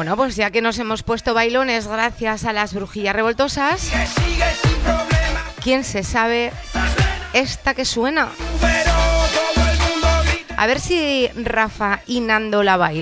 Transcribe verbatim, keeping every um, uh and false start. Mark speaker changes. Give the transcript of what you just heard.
Speaker 1: Bueno, pues ya que nos hemos puesto bailones gracias a las brujillas revoltosas, ¿quién se sabe esta que suena? A ver si Rafa y Nando la bailan.